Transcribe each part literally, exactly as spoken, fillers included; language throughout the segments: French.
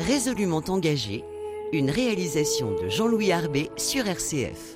Résolument engagé, une réalisation de Jean-Louis Arbé sur R C F.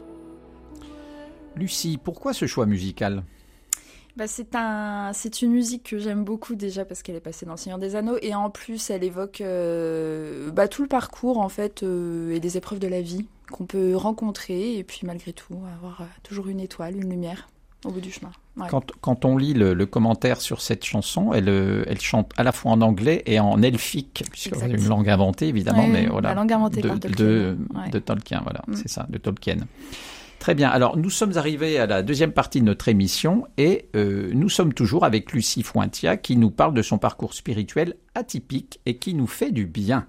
Lucie, pourquoi ce choix musical ? Bah, c'est, un, c'est une musique que j'aime beaucoup déjà parce qu'elle est passée dans Le Seigneur des Anneaux et en plus elle évoque euh, bah, tout le parcours en fait euh, et des épreuves de la vie qu'on peut rencontrer et puis malgré tout avoir euh, toujours une étoile, une lumière au bout du chemin. Ouais. Quand, quand on lit le, le commentaire sur cette chanson, elle, elle chante à la fois en anglais et en elfique, puisque c'est une langue inventée évidemment, oui, mais voilà, la langue inventée de, par Tolkien. De, ouais. de Tolkien, voilà, mm. c'est ça, de Tolkien. Très bien, alors nous sommes arrivés à la deuxième partie de notre émission et euh, nous sommes toujours avec Lucie Fuentia qui nous parle de son parcours spirituel atypique et qui nous fait du bien.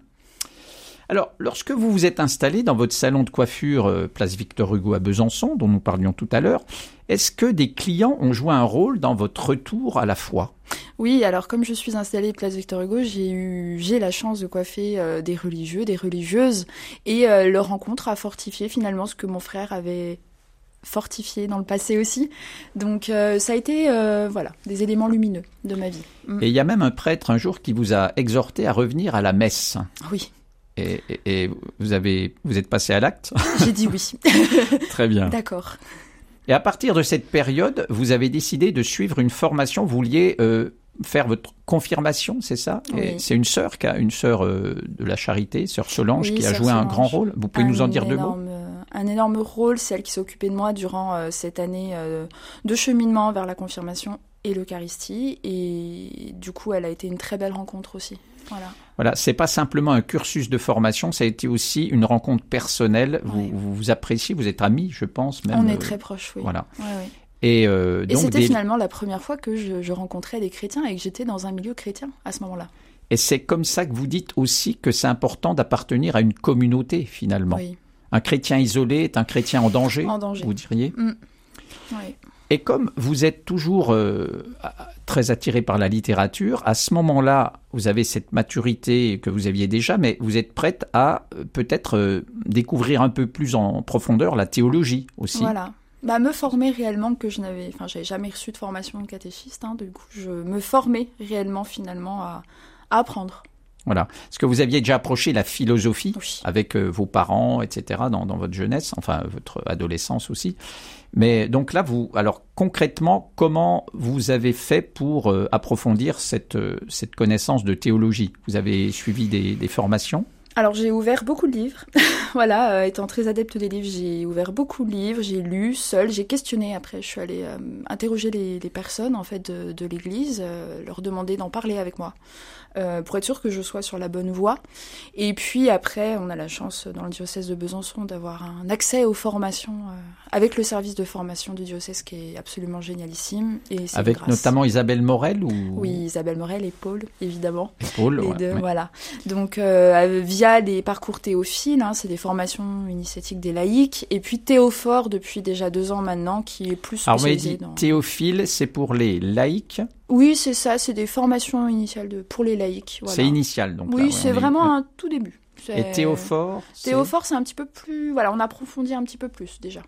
Alors, lorsque vous vous êtes installé dans votre salon de coiffure euh, place Victor Hugo à Besançon, dont nous parlions tout à l'heure, est-ce que des clients ont joué un rôle dans votre retour à la foi ? Oui, alors comme je suis installée place Victor Hugo, j'ai eu j'ai la chance de coiffer euh, des religieux, des religieuses, et euh, leur rencontre a fortifié finalement ce que mon frère avait fortifié dans le passé aussi. Donc euh, ça a été euh, voilà des éléments lumineux de ma vie. Mm. Et il y a même un prêtre un jour qui vous a exhorté à revenir à la messe. Oui. Et, et, et vous avez vous êtes passé à l'acte ? J'ai dit oui. Très bien. D'accord. Et à partir de cette période, vous avez décidé de suivre une formation. Vous vouliez euh, faire votre confirmation, c'est ça ? Oui. Et c'est une sœur, qui a, une sœur euh, de la charité, sœur Solange, oui, qui a joué Solange. un grand rôle. Vous pouvez un nous en dire énorme, deux mots ? Un énorme rôle, c'est elle qui s'est occupée de moi durant euh, cette année euh, de cheminement vers la confirmation et l'Eucharistie. Et du coup, elle a été une très belle rencontre aussi. Voilà. Voilà, c'est pas simplement un cursus de formation, ça a été aussi une rencontre personnelle. Vous oui. vous, vous appréciez, vous êtes amis, je pense. Même, On est euh, très proches, oui. Voilà. Ouais, ouais. Et, euh, et donc c'était des... finalement la première fois que je, je rencontrais des chrétiens et que j'étais dans un milieu chrétien à ce moment-là. Et c'est comme ça que vous dites aussi que c'est important d'appartenir à une communauté, finalement. Oui. Un chrétien isolé est un chrétien en danger, en danger. vous diriez ? Mmh. Oui. Et comme vous êtes toujours euh, très attiré par la littérature, à ce moment-là, vous avez cette maturité que vous aviez déjà, mais vous êtes prête à euh, peut-être euh, découvrir un peu plus en profondeur la théologie aussi. Voilà. Bah, me former réellement, que je n'avais, enfin, j'avais jamais reçu de formation de catéchiste, hein, du coup, je me formais réellement finalement à, à apprendre. Voilà. Est-ce que vous aviez déjà approché la philosophie oui. avec euh, vos parents, et cetera, dans, dans votre jeunesse, enfin votre adolescence aussi. Mais donc là, vous, alors concrètement, comment vous avez fait pour euh, approfondir cette, euh, cette connaissance de théologie ? Vous avez suivi des, des formations ? Alors j'ai ouvert beaucoup de livres, voilà, euh, étant très adepte des livres, j'ai ouvert beaucoup de livres, j'ai lu seule, j'ai questionné, après je suis allée euh, interroger les, les personnes en fait de, de l'église, euh, leur demander d'en parler avec moi, euh, pour être sûr que je sois sur la bonne voie. Et puis après, on a la chance dans le diocèse de Besançon d'avoir un accès aux formations, euh, avec le service de formation du diocèse qui est absolument génialissime. Et c'est avec grâce. Notamment Isabelle Morel ou... Oui, Isabelle Morel et Paul, évidemment. Et Paul, les ouais, deux, ouais. voilà. Donc euh, via les parcours Théophile, hein, c'est des formations initiatiques des laïcs, et puis Théophore depuis déjà deux ans maintenant, qui est plus Alors, vous m'avez spécialisé dit dans... Théophile, c'est pour les laïcs ? Oui, c'est ça, c'est des formations initiales de... pour les laïcs. Voilà. C'est initial, donc. Oui, là, ouais, c'est on est- vraiment un tout début. C'est... Et Théophore c'est... Théophore, c'est un petit peu plus... Voilà, on approfondit un petit peu plus, déjà.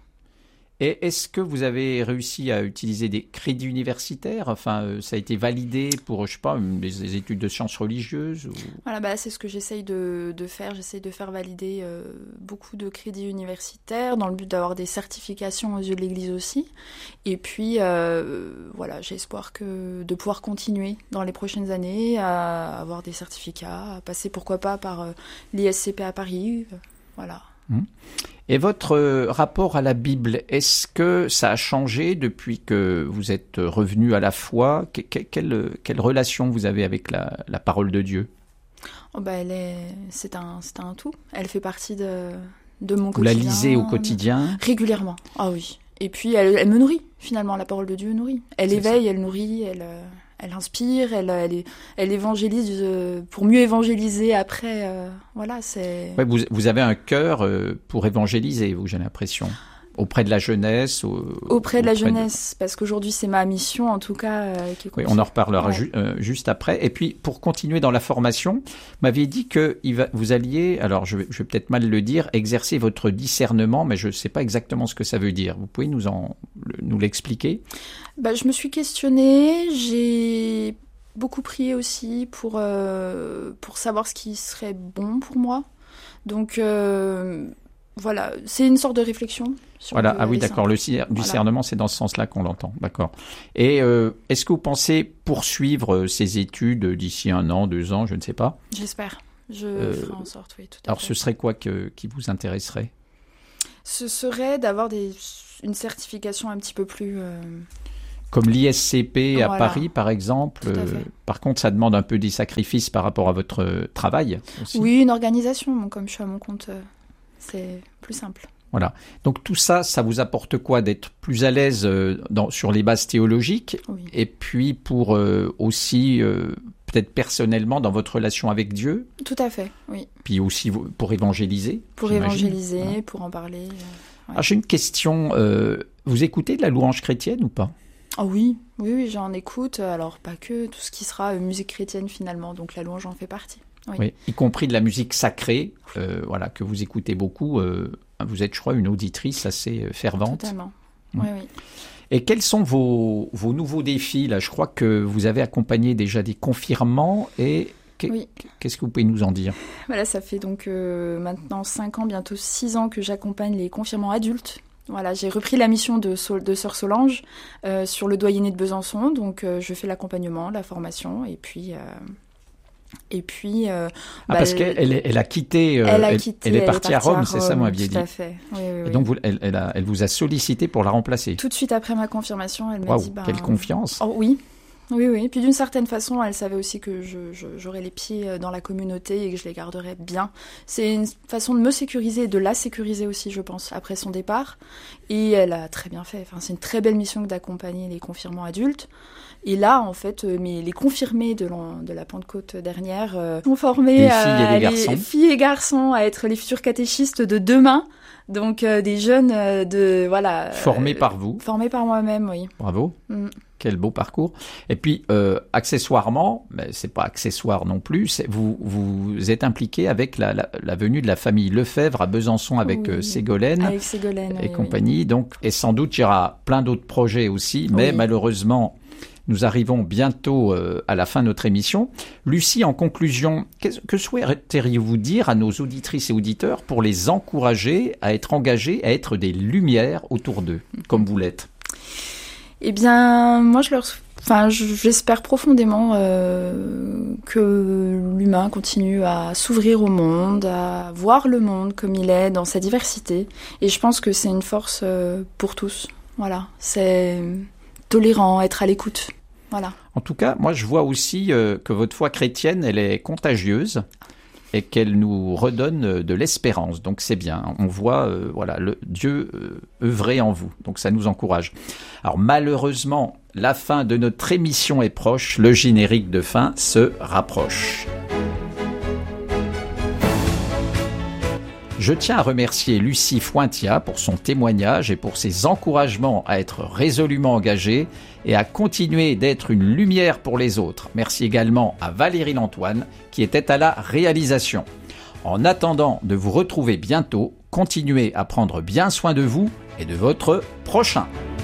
Et est-ce que vous avez réussi à utiliser des crédits universitaires ? Enfin, euh, ça a été validé pour, je sais pas, des, des études de sciences religieuses ou... Voilà, bah, c'est ce que j'essaye de, de faire. J'essaye de faire valider euh, beaucoup de crédits universitaires dans le but d'avoir des certifications aux yeux de l'Église aussi. Et puis, euh, voilà, j'ai espoir que, de pouvoir continuer dans les prochaines années à avoir des certificats, à passer pourquoi pas par euh, l'I S C P à Paris. Euh, voilà. Mmh. Et votre euh, rapport à la Bible, est-ce que ça a changé depuis que vous êtes revenu à la foi ? que, que, quelle, quelle relation vous avez avec la, la parole de Dieu ? Oh bah elle est, c'est un, c'est un tout. Elle fait partie de, de mon Vous quotidien. la lisez au quotidien ? Régulièrement. Ah oui. Et puis elle, elle me nourrit finalement. La parole de Dieu nourrit. Elle C'est éveille, ça. elle nourrit, elle, elle inspire, elle, elle, elle évangélise euh, pour mieux évangéliser après. Euh, voilà, c'est. Ouais, vous, vous avez un cœur euh, pour évangéliser, vous, j'ai l'impression. Auprès de la jeunesse au, Auprès de la auprès jeunesse, parce qu'aujourd'hui c'est ma mission en tout cas. Euh, qui Oui, on en reparlera ouais. ju- euh, juste après. Et puis, pour continuer dans la formation, vous m'aviez dit que il va, vous alliez, alors je vais, je vais peut-être mal le dire, exercer votre discernement, mais je ne sais pas exactement ce que ça veut dire. Vous pouvez nous, en, le, nous l'expliquer ? Bah, je me suis questionnée, j'ai beaucoup prié aussi pour, euh, pour savoir ce qui serait bon pour moi. Donc euh, voilà, c'est une sorte de réflexion. Sur Voilà, le, ah oui, les d'accord, le discernement, voilà. C'est dans ce sens-là qu'on l'entend, d'accord. Et euh, est-ce que vous pensez poursuivre ces études d'ici un an, deux ans, je ne sais pas? J'espère, je euh, ferai en sorte, oui, tout à alors, fait. Alors, ce serait quoi que, qui vous intéresserait? Ce serait d'avoir des, une certification un petit peu plus... Euh... Comme l'I S C P à voilà. Paris, par exemple. Euh, par contre, ça demande un peu des sacrifices par rapport à votre euh, travail aussi. Oui, une organisation. Bon, comme je suis à mon compte, euh, c'est plus simple. Voilà. Donc tout ça, ça vous apporte quoi? D'être plus à l'aise euh, dans, sur les bases théologiques, oui. Et puis pour euh, aussi, euh, peut-être personnellement, dans votre relation avec Dieu? Tout à fait, oui. Puis aussi pour évangéliser? Pour évangéliser, voilà. Pour en parler. Euh, ouais. Alors j'ai une question. Euh, vous écoutez de la louange chrétienne ou pas? Oh oui, oui, oui, j'en écoute. Alors pas que, tout ce qui sera euh, musique chrétienne finalement, donc la louange en fait partie. Oui, oui, y compris de la musique sacrée, euh, voilà, que vous écoutez beaucoup. Euh, vous êtes, je crois, une auditrice assez fervente. Totalement, mmh. oui, oui. Et quels sont vos, vos nouveaux défis là? Je crois que vous avez accompagné déjà des confirmants et qu'est, oui. qu'est-ce que vous pouvez nous en dire? Voilà, ça fait donc euh, maintenant cinq ans, bientôt six ans que j'accompagne les confirmants adultes. Voilà, j'ai repris la mission de, Sol, de Sœur Solange euh, sur le doyenné de Besançon, donc euh, je fais l'accompagnement, la formation, et puis... Euh, Et puis, euh, ah, bah, parce elle, qu'elle elle a quitté, euh, elle, a elle, quitté elle est elle partie est à Rome, à Rome, c'est ça, vous m'aviez tout dit. Tout à fait. Oui, oui, oui. Et donc, vous, elle, elle, a, elle vous a sollicité pour la remplacer. Tout de suite après ma confirmation, elle m'a wow, dit... Ben, quelle confiance. Oh, oui, oui, oui. Et puis d'une certaine façon, elle savait aussi que je, je, j'aurais les pieds dans la communauté et que je les garderais bien. C'est une façon de me sécuriser et de la sécuriser aussi, je pense, après son départ. Et elle a très bien fait. Enfin, c'est une très belle mission que d'accompagner les confirmants adultes. Et là, en fait, mais les confirmés de, de la Pentecôte dernière euh, sont formés les filles à, et les garçons. les filles et garçons à être les futurs catéchistes de demain. Donc euh, des jeunes euh, de voilà formés euh, par vous. Formés par moi-même, oui. Bravo. Mm. Quel beau parcours. Et puis, euh, accessoirement, mais c'est pas accessoire non plus, c'est, vous, vous êtes impliqué avec la, la, la venue de la famille Lefebvre à Besançon avec oui. euh, Ségolène, avec Ségolène et oui, compagnie. Oui. Donc, et sans doute, il y aura plein d'autres projets aussi, mais oui. malheureusement, nous arrivons bientôt euh, à la fin de notre émission. Lucie, en conclusion, que souhaiteriez-vous dire à nos auditrices et auditeurs pour les encourager à être engagés, à être des lumières autour d'eux, comme vous l'êtes? Eh bien, moi, je leur, enfin, j'espère profondément euh, que l'humain continue à s'ouvrir au monde, à voir le monde comme il est dans sa diversité. Et je pense que c'est une force euh, pour tous. Voilà, c'est tolérant, être à l'écoute. Voilà. En tout cas, moi, je vois aussi euh, que votre foi chrétienne, elle est contagieuse et qu'elle nous redonne de l'espérance. Donc, c'est bien. On voit, euh, voilà, le Dieu euh, œuvrer en vous. Donc, ça nous encourage. Alors, malheureusement, la fin de notre émission est proche. Le générique de fin se rapproche. Je tiens à remercier Lucie Fuentia pour son témoignage et pour ses encouragements à être résolument engagée et à continuer d'être une lumière pour les autres. Merci également à Valérie Lantoine qui était à la réalisation. En attendant de vous retrouver bientôt, continuez à prendre bien soin de vous et de votre prochain.